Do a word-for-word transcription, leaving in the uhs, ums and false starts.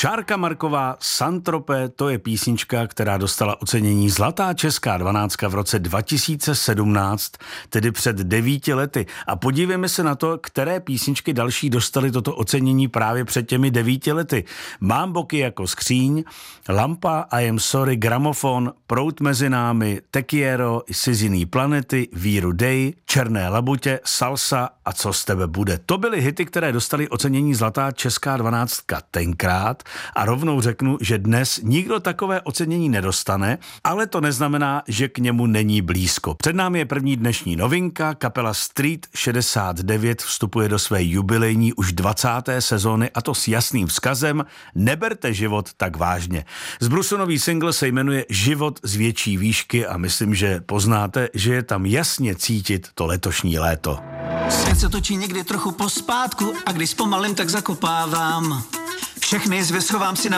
Šárka Marková, Saint-Tropez, to je písnička, která dostala ocenění Zlatá česká dvanáctka v roce dva tisíce sedmnáct, tedy před devíti lety. A podívejme se na to, které písničky další dostaly toto ocenění právě před těmi devíti lety. Mám boky jako skříň, Lampa, I am sorry, Gramofon, Proud mezi námi, Tequiero, Si z jiný planety, Víru Day, Černé labutě, Salsa a Co z tebe bude. To byly hity, které dostaly ocenění Zlatá česká dvanáctka tenkrát a rovnou řeknu, že dnes nikdo takové ocenění nedostane, ale to neznamená, že k němu není blízko. Před námi je první dnešní novinka, kapela Street šedesát devět vstupuje do své jubilejní už dvacáté sezóny a to s jasným vzkazem Neberte život tak vážně. Zbrusunový single se jmenuje Život z větší výšky a myslím, že poznáte, že je tam jasně cítit to letošní léto. Svět se točí někdy trochu pospátku a když zpomalím, tak zakopávám. Všechny zvy schovám si na